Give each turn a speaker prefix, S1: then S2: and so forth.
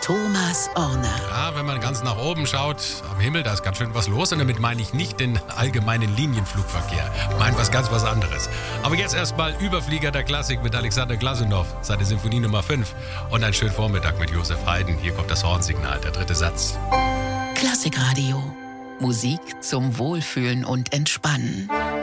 S1: Thomas Orner.
S2: Ja, wenn man ganz nach oben schaut, am Himmel, da ist ganz schön was los. Und damit meine ich nicht den allgemeinen Linienflugverkehr. Ich meine was anderes. Aber jetzt erstmal Überflieger der Klassik mit Alexander Glasunow, seine Sinfonie Nummer 5. Und einen schönen Vormittag mit Josef Haydn. Hier kommt das Hornsignal, der 3. Satz.
S1: Klassikradio. Musik zum Wohlfühlen und Entspannen.